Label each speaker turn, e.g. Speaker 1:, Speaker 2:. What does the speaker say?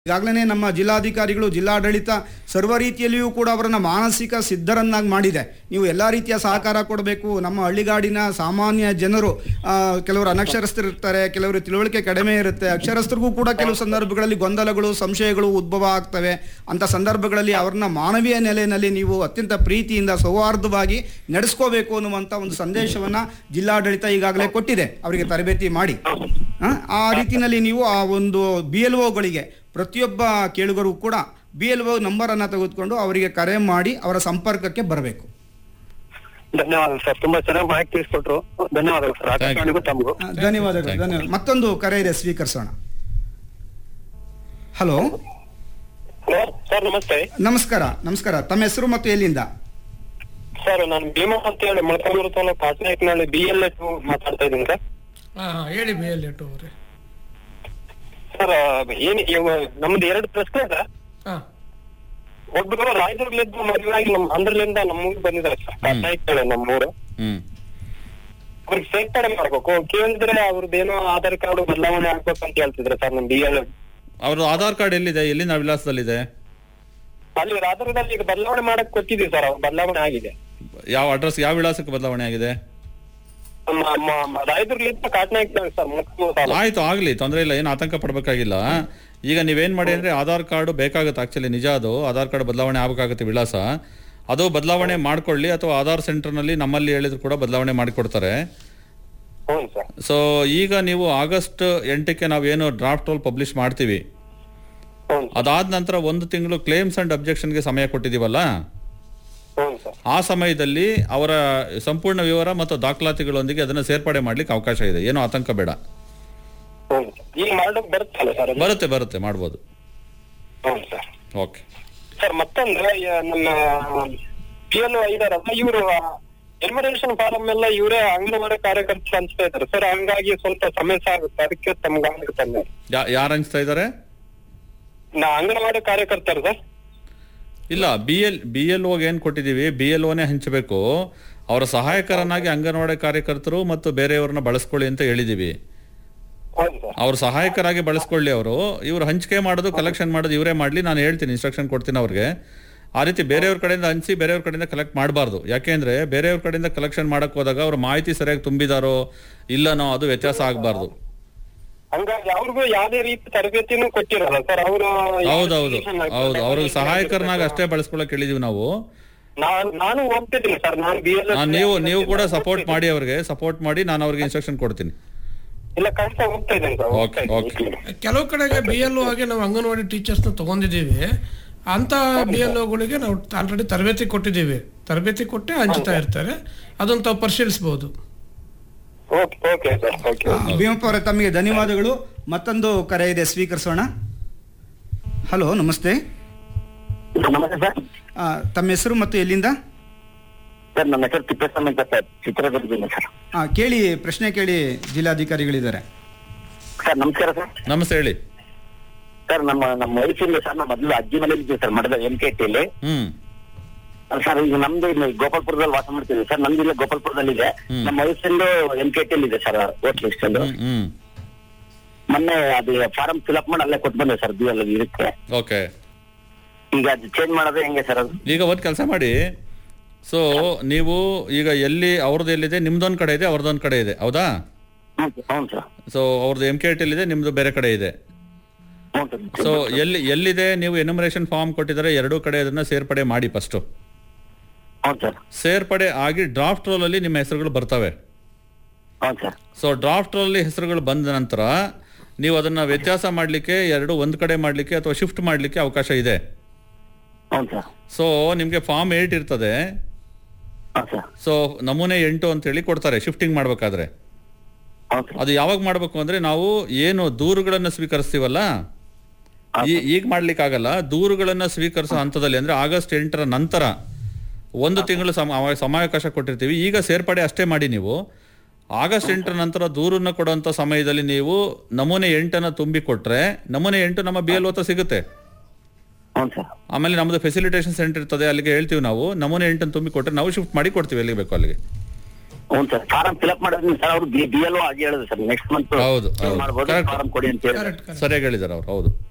Speaker 1: ಈಗಾಗಲೇ ನಮ್ಮ ಜಿಲ್ಲಾಧಿಕಾರಿಗಳು ಜಿಲ್ಲಾಡಳಿತ ಸರ್ವ ರೀತಿಯಲ್ಲಿಯೂ ಕೂಡ ಅವರನ್ನು ಮಾನಸಿಕ ಸಿದ್ಧರನ್ನಾಗಿ ಮಾಡಿದೆ. ನೀವು ಎಲ್ಲ ರೀತಿಯ ಸಹಕಾರ ಕೊಡಬೇಕು. ನಮ್ಮ ಹಳ್ಳಿಗಾಡಿನ ಸಾಮಾನ್ಯ ಜನರು ಕೆಲವರು ಅನಕ್ಷರಸ್ಥರಿರ್ತಾರೆ, ಕೆಲವರು ತಿಳುವಳಿಕೆ ಕಡಿಮೆ ಇರುತ್ತೆ, ಅಕ್ಷರಸ್ಥರಿಗೂ ಕೂಡ ಕೆಲವು ಸಂದರ್ಭಗಳಲ್ಲಿ ಗೊಂದಲಗಳು ಸಂಶಯಗಳು ಉದ್ಭವ ಆಗ್ತವೆ. ಅಂಥ ಸಂದರ್ಭಗಳಲ್ಲಿ ಅವ್ರನ್ನ ಮಾನವೀಯ ನೆಲೆಯಲ್ಲಿ ನೀವು ಅತ್ಯಂತ ಪ್ರೀತಿಯಿಂದ ಸೌಹಾರ್ದವಾಗಿ ನಡೆಸ್ಕೋಬೇಕು ಅನ್ನುವಂಥ ಒಂದು ಸಂದೇಶವನ್ನು ಜಿಲ್ಲಾಡಳಿತ ಈಗಾಗಲೇ ಕೊಟ್ಟಿದೆ, ಅವರಿಗೆ ತರಬೇತಿ ಮಾಡಿ. ಆ ರೀತಿಯಲ್ಲಿ ನೀವು ಆ ಒಂದು BLOಗಳಿಗೆ ಪ್ರತಿಯೊಬ್ಬ ಕೇಳುಗರು ಕೂಡ BLO ನಂಬರನ್ನು ತೆಗೆದುಕೊಂಡು ಅವರಿಗೆ ಕರೆ ಮಾಡಿ ಅವರ ಸಂಪರ್ಕಕ್ಕೆ ಬರಬೇಕು.
Speaker 2: ಧನ್ಯವಾದ ಸರ್, ತುಂಬಾ ಚೆನ್ನಾಗಿ ಮಾಹಿತಿ ತಿಳಿಸ್ಕೊಟ್ರು. ಧನ್ಯವಾದಗಳು ಸರ್.
Speaker 1: ಧನ್ಯವಾದಗಳು. ಮತ್ತೊಂದು ಕರೆ ಇದೆ, ಸ್ವೀಕರಿಸೋಣ. ಹಲೋ
Speaker 2: ಸರ್, ನಮಸ್ತೆ.
Speaker 1: ನಮಸ್ಕಾರ. ತಮ್ಮ ಹೆಸರು ಮತ್ತು ಎಲ್ಲಿಂದ?
Speaker 2: ಸರ್, ನಾನು ಭೀಮಾ ಅಂತ ಹೇಳಿ ಮೊಳಕಾಲ್ಮೂರು ತಾಲೂಕು ಕಾಸನಾಯಕನಹಳ್ಳಿ BL2 ಮಾತಾಡ್ತಾ ಇದ್ದೀನಿ ಸರ್.
Speaker 3: ಹೇಳಿ BL2 ಅವರೇ.
Speaker 2: ಸರ್, ನಮ್ದು 2 ಪ್ರಶ್ನೆ ಇದೆ. ಒಬ್ಬರು ರಾಯದುರ್ಗಲಿದ್ದು ಮದುವೆಯಾಗಿ ನಮ್ಮ ಆಂಧ್ರಲಿಂದ ನಮ್ಮೂರಿಗೆ ಬಂದಿದ್ದಾರೆ ಸರ್. ಕಾಸನಾಯಕನಹಳ್ಳಿ ನಮ್ಮೂರು. ಅವ್ರಿಗೆ ಸೇರ್ಪಡೆ ಮಾಡ್ಬೇಕು ಕೇಳಿದ್ರೆ ಅವ್ರದ್ದೇನೋ ಆಧಾರ್ ಕಾರ್ಡ್ ಬದಲಾವಣೆ ಆಗ್ಬೇಕು ಅಂತ ಹೇಳ್ತಿದ್ರೆ ಸರ್. ನಮ್ BL
Speaker 4: ಅವ್ರ ಆಧಾರ್ ಕಾರ್ಡ್ ಎಲ್ಲಿದೆ, ಎಲ್ಲಿನ ವಿಳಾಸದಲ್ಲಿದೆ?
Speaker 2: ಅಲ್ಲಿ ರಾಯದುರ್ಗದಲ್ಲಿ ಈಗ ಬದಲಾವಣೆ ಮಾಡಕ್ ಕೊಟ್ಟಿದ್ದೀವಿ ಸರ್. ಅವ್ರು ಬದಲಾವಣೆ ಆಗಿದೆ.
Speaker 4: ಯಾವ ಅಡ್ರೆಸ್, ಯಾವ ವಿಳಾಸಕ್ಕೆ ಬದಲಾವಣೆ ಆಗಿದೆ?
Speaker 2: ರಾಯದುರ್ಗಲಿಂದ ಕಾಸನಾಯಕನಹಳ್ಳಿ ಸರ್.
Speaker 4: ಆಯ್ತು, ಆಗ್ಲಿ, ತೊಂದರೆ ಇಲ್ಲ, ಏನು ಆತಂಕ ಪಡ್ಬೇಕಾಗಿಲ್ಲ. ಈಗ ನೀವೇನ್ ಮಾಡಿ ಅಂದ್ರೆ ಆಧಾರ್ ಕಾರ್ಡ್ ಬೇಕಾಗುತ್ತೆ. ಆಕ್ಚುಲಿ ನಿಜ, ಅದು ಆಧಾರ್ ಕಾರ್ಡ್ ಬದಲಾವಣೆ ಆಗಬೇಕಾಗುತ್ತೆ ವಿಳಾಸ. ಅದು ಬದಲಾವಣೆ ಮಾಡ್ಕೊಳ್ಳಿ, ಅಥವಾ ಆಧಾರ್ ಸೆಂಟರ್ ನಲ್ಲಿ ನಮ್ಮಲ್ಲಿ ಹೇಳಿದ್ರು ಕೂಡ ಬದಲಾವಣೆ ಮಾಡಿಕೊಡ್ತಾರೆ. ಸೊ ಈಗ ನೀವು ಆಗಸ್ಟ್ 8ಕ್ಕೆ ನಾವೇನು ಡ್ರಾಫ್ಟ್ ರೋಲ್ ಪಬ್ಲಿಷ್ ಮಾಡ್ತೀವಿ, ಅದಾದ ನಂತರ 1 ತಿಂಗಳು ಕ್ಲೇಮ್ಸ್ ಅಂಡ್ ಅಬ್ಜೆಕ್ಷನ್ಗೆ ಸಮಯ ಕೊಟ್ಟಿದೀವಲ್ಲ, ಆ ಸಮಯದಲ್ಲಿ ಅವರ ಸಂಪೂರ್ಣ ವಿವರ ಮತ್ತು ದಾಖಲಾತಿಗಳೊಂದಿಗೆ ಅದನ್ನ ಸೇರ್ಪಡೆ ಮಾಡ್ಲಿಕ್ಕೆ ಅವಕಾಶ ಇದೆ. ಏನು ಆತಂಕ ಬೇಡ. ಬರುತ್ತೆ ಮಾಡ್ಬೋದು. ಓಕೆ
Speaker 2: ಸರ್, ಮತ್ತೊಂದ್ರೆ ನಮ್ಮ PLO ಇದಾರಲ್ಲ, ಇವರು ಎನ್ಯುಮರೇಷನ್ ಫಾರಂ ಎಲ್ಲ ಇವರೇ ಅಂಗನವಾಡಿ ಕಾರ್ಯಕರ್ತರು ಹಂಚ್ತಾ ಇದ್ದಾರೆ ಸರ್. ಹಂಗಾಗಿ ಸ್ವಲ್ಪ ಸಮಸ್ಯೆ ಆಗುತ್ತೆ. ಅದಕ್ಕೆ ತಮ್ಗೆ ಗಮನಕ್ಕೆ
Speaker 4: ಯಾರು ಹಂಚ್ತಾ ಇದ್ದಾರೆ?
Speaker 2: ಅಂಗನವಾಡಿ ಕಾರ್ಯಕರ್ತರು ಸರ್.
Speaker 4: ಇಲ್ಲ, BLO ಏನ್ ಕೊಟ್ಟಿದೀವಿ, BLOನೇ ಹಂಚಬೇಕು. ಅವರ ಸಹಾಯಕರನ್ನಾಗಿ ಅಂಗನವಾಡಿ ಕಾರ್ಯಕರ್ತರು ಮತ್ತು ಬೇರೆಯವ್ರನ್ನ ಬಳಸ್ಕೊಳ್ಳಿ ಅಂತ ಹೇಳಿದೀವಿ. ಅವ್ರ ಸಹಾಯಕರಾಗಿ ಬಳಸ್ಕೊಳ್ಳಿ. ಅವರು ಇವ್ರು ಹಂಚಿಕೆ ಮಾಡೋದು ಕಲೆಕ್ಷನ್ ಮಾಡೋದು ಇವರೇ ಮಾಡ್ಲಿ. ನಾನು ಹೇಳ್ತೀನಿ, ಇನ್ಸ್ಟ್ರಕ್ಷನ್ ಕೊಡ್ತೀನಿ ಅವ್ರಿಗೆ. ಆ ರೀತಿ ಬೇರೆಯವ್ರ ಕಡೆಯಿಂದ ಹಂಚಿ ಬೇರೆಯವ್ರ ಕಡೆಯಿಂದ ಕಲೆಕ್ಟ್ ಮಾಡಬಾರ್ದು. ಯಾಕೆಂದ್ರೆ ಬೇರೆಯವ್ರ ಕಡೆಯಿಂದ ಕಲೆಕ್ಷನ್ ಮಾಡಕ್ ಹೋದಾಗ ಅವ್ರ ಮಾಹಿತಿ ಸರಿಯಾಗಿ ತುಂಬಿದಾರೋ ಇಲ್ಲನೋ ಅದು ವ್ಯತ್ಯಾಸ ಆಗಬಾರ್ದು.
Speaker 2: ಹಂಗಾಗಿ ಅವ್ರಿಗೂ ಯಾವುದೇ ರೀತಿ ತರಬೇತಿನೂ ಕೊಟ್ಟಿರಲ್ಲ ಸರ್ ಅವರು.
Speaker 4: ಹೌದು, ಅವ್ರಿಗೆ ಸಹಾಯಕರನಾಗ ಅಷ್ಟೇ ಬಳಸ್ಕೊಳಕ್ ಹೇಳಿದೀವಿ ನಾವು.
Speaker 2: ನಾನು ಹೋಗ್ತಿದ್ದೀನಿ ಸರ್.
Speaker 4: ನೀವು ಕೂಡ ಸಪೋರ್ಟ್ ಮಾಡಿ, ಅವ್ರಿಗೆ ಸಪೋರ್ಟ್ ಮಾಡಿ, ನಾನು ಅವ್ರಿಗೆ ಇನ್ಸ್ಟ್ರಕ್ಷನ್ ಕೊಡ್ತೀನಿ.
Speaker 2: ಇಲ್ಲ, ಕಷ್ಟ ಹೋಗ್ತಾ ಇದ್ದೀನಿ ಸರ್.
Speaker 3: ಕೆಲವು ಕಡೆಗೆ BLO ಆಗಿ ನಾವು ಅಂಗನವಾಡಿ ಟೀಚರ್ಸ್ ನ ತಗೊಂಡಿದ್ದೀವಿ. ಅಂತ BLOಗಳಿಗೆ ನಾವು ಆಲ್ರೆಡಿ ತರಬೇತಿ ಕೊಟ್ಟಿದ್ದೀವಿ. ತರಬೇತಿ ಕೊಟ್ಟೆ ಹಂಚ್ತಾ ಇರ್ತಾರೆ. ಅದನ್ನು ತಾವು ಪರಿಶೀಲಿಸಬಹುದು.
Speaker 1: ಭೀಮಪ್ಪ ಅವರೇ, ತಮಗೆ ಧನ್ಯವಾದಗಳು. ಮತ್ತೊಂದು ಕರೆ ಇದೆ, ಸ್ವೀಕರಿಸೋಣ. ಹಲೋ, ನಮಸ್ತೆ. ತಮ್ಮ ಹೆಸರು ಮತ್ತು ಎಲ್ಲಿಂದ?
Speaker 5: ಸರ್, ನನ್ನ ಹೆಸರು ತಿಪ್ಪೇಸ್ವಾಮಿ ಅಂತ ಸರ್, ಚಿತ್ರದುರ್ಗದಿಂದ ಸರ್.
Speaker 1: ಕೇಳಿ, ಪ್ರಶ್ನೆ ಕೇಳಿ, ಜಿಲ್ಲಾಧಿಕಾರಿಗಳಿದ್ದಾರೆ.
Speaker 5: ಸರ್, ನಮಸ್ಕಾರ ಸರ್.
Speaker 4: ನಮಸ್ತೆ, ಹೇಳಿ
Speaker 5: ಸರ್. ನಮ್ಮ ವಯಸ್ಸಿಲ್ಲ ಸರ್. ನಾವು ಮೊದಲು ಅಜ್ಜಿ ಮನೆ ಇದ್ದೀವಿ ಸರ್, ಮಠದ MKTಯಲ್ಲಿ. ಸರ್, ಈಗ ನಮ್ದು ಇಲ್ಲಿ ಗೋಪಾಲ್ಪುರದಲ್ಲಿ ವಾಸ ಮಾಡ್ತೀವಿ ಸರ್. ನಮ್ದು ಇಲ್ಲ ಗೋಪಾಲ್ಪುರದಲ್ಲಿ ಇದೆ. ನಮ್ಮ ವಯಸ್ಸಿಂದು MKTಯಲ್ಲಿ ಇದೆ ಸರ್ ವೋಟ್ ಲಿಸ್ಟ್ ಅಲ್ಲಿ. ಮೊನ್ನೆ ಅದು ಫಾರಂ ಫಿಲ್ಅಪ್ ಮಾಡಿ ಅಲ್ಲೇ ಕೊಟ್ಟು ಬಂದೆ ಸರ್ BLO ಇದಕ್ಕೆ.
Speaker 4: ಓಕೆ,
Speaker 5: ಈಗ ಅದು ಚೇಂಜ್ ಮಾಡೋದು ಹೆಂಗೆ ಸರ್? ಅದು
Speaker 4: ಈಗ ಒಂದು ಕೆಲಸ ಮಾಡಿ. ಸೊ ನೀವು ಈಗ ಎಲ್ಲಿ ಅವ್ರದ್ದು ಎಲ್ಲಿದೆ, ನಿಮ್ದೊಂದ್ ಕಡೆ ಇದೆ, ಅವ್ರದ್ದೊಂದ್ ಕಡೆ ಇದೆ, ಹೌದಾ?
Speaker 5: ಹೌದು ಸರ್.
Speaker 4: ಸೊ ಅವ್ರದ್ದು MKTಯಲ್ಲಿ ಇದೆ, ನಿಮ್ದು ಬೇರೆ ಕಡೆ ಇದೆ. ಸೊ ಎಲ್ಲಿದೆ ನೀವು ಎನ್ಯುಮರೇಷನ್ ಫಾರ್ಮ್ ಕೊಟ್ಟಿದ್ದಾರೆ, 2 ಕಡೆ ಅದನ್ನ ಸೇರ್ಪಡೆ ಮಾಡಿ ಫಸ್ಟ್. ಸೇರ್ಪಡೆ ಆಗಿ ಡ್ರಾಫ್ಟ್ ರೋಲ್ ಅಲ್ಲಿ ನಿಮ್ಮ ಹೆಸರುಗಳು ಬರ್ತವೆ. ಸೊ ಡ್ರಾಫ್ಟ್ ರೋಲ್ ಅಲ್ಲಿ ಹೆಸರುಗಳು ಬಂದ ನಂತರ ನೀವು ಅದನ್ನ ವ್ಯತ್ಯಾಸ ಮಾಡ್ಲಿಕ್ಕೆ, 2 ಒಂದ್ ಕಡೆ ಮಾಡ್ಲಿಕ್ಕೆ ಅಥವಾ ಶಿಫ್ಟ್ ಮಾಡ್ಲಿಕ್ಕೆ ಅವಕಾಶ ಇದೆ. ಸೊ ನಿಮ್ಗೆ ಫಾರ್ಮ್ 8 ಇರ್ತದೆ. ಸೊ ನಮೂನೆ 8 ಅಂತ ಹೇಳಿ ಕೊಡ್ತಾರೆ ಶಿಫ್ಟಿಂಗ್ ಮಾಡ್ಬೇಕಾದ್ರೆ. ಅದು ಯಾವಾಗ ಮಾಡ್ಬೇಕು ಅಂದ್ರೆ, ನಾವು ಏನು ದೂರುಗಳನ್ನ ಸ್ವೀಕರಿಸ್ತೀವಲ್ಲ, ಈಗ ಮಾಡ್ಲಿಕ್ಕೆ ಆಗಲ್ಲ. ದೂರುಗಳನ್ನ ಸ್ವೀಕರಿಸೋ ಹಂತದಲ್ಲಿ ಅಂದ್ರೆ ಆಗಸ್ಟ್ 8ರ ನಂತರ 1 ತಿಂಗಳು ಸಮಯಾವಕಾಶ ಕೊಟ್ಟಿರ್ತೀವಿ. ಈಗ ಸೇರ್ಪಡೆ ಅಷ್ಟೇ ಮಾಡಿ. ನೀವು ಆಗಸ್ಟ್ 8ರ ನಂತರ ದೂರನ್ನ ಕೊಡುವಂತ ಸಮಯದಲ್ಲಿ ನೀವು ನಮೂನೆ 8ಅನ್ನ ತುಂಬಿ ಕೊಟ್ರೆ, ನಮೂನೆ 8 ನಮ್ಮ BLO ಹತ್ರ ಸಿಗುತ್ತೆ. ಆಮೇಲೆ ನಮ್ದು ಫೆಸಿಲಿಟೇಷನ್ ಸೆಂಟರ್ ಇರ್ತದೆ, ಅಲ್ಲಿಗೆ ಹೇಳ್ತೀವಿ ನಾವು. ನಮೂನೆ 8ಅನ್ನು ತುಂಬಿ ಕೊಟ್ರೆ ನಾವು ಶಿಫ್ಟ್ ಮಾಡಿ ಕೊಡ್ತೀವಿ ಎಲ್ಲಿಗೆ ಬೇಕು ಅಲ್ಲಿಗೆ.
Speaker 5: ಹೌದು ಸರ್, ಫಾರಂ ಫಿಲ್ಅಪ್ ಮಾಡೋದು ಸರ್. ಅವರು BLO ಆಗಿ ಹೇಳಿದ್ರು ಸರ್, ನೆಕ್ಸ್ಟ್ ಮಂತ್
Speaker 4: ಹೌದು,
Speaker 5: ಮಾಡ್ಬೋದು, ಫಾರಂ ಕೊಡಿ ಅಂತ ಹೇಳಿ
Speaker 4: ಸರಿಯಾಗಿ ಹೇಳಿದಾರೆ ಅವ್ರು. ಹೌದು.